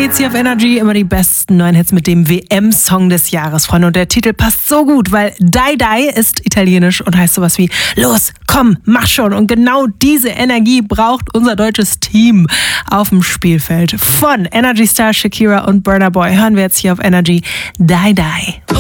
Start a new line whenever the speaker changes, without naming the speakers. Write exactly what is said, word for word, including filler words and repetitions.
geht's hier auf Energy. Immer die besten neuen Hits mit dem W M-Song des Jahres, Freunde. Und der Titel passt so gut, weil Dai Dai ist italienisch und heißt sowas wie los, komm, mach schon. Und genau diese Energie braucht unser deutsches Team auf dem Spielfeld. Von Energy Star Shakira und Burna Boy hören wir jetzt hier auf Energy Dai Dai.